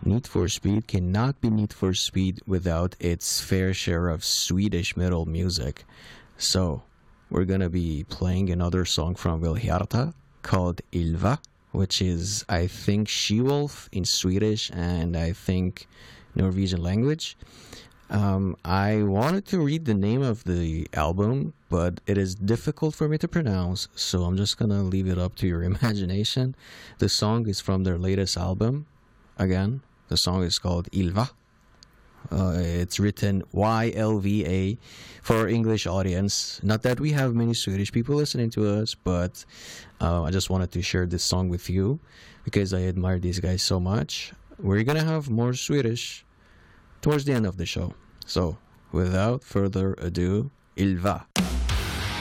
Need for Speed cannot be Need for Speed without its fair share of Swedish metal music. So, we're gonna be playing another song from Vilhjarta called Ylva, which is, I think, she-wolf in Swedish and I think Norwegian language. I wanted to read the name of the album, but it is difficult for me to pronounce, so I'm just gonna leave it up to your imagination. The song is from their latest album. Again, the song is called Ylva. It's written YLVA for our English audience. Not that we have many Swedish people listening to us, but I just wanted to share this song with you because I admire these guys so much. We're gonna have more Swedish towards the end of the show. So, without further ado, Ylva.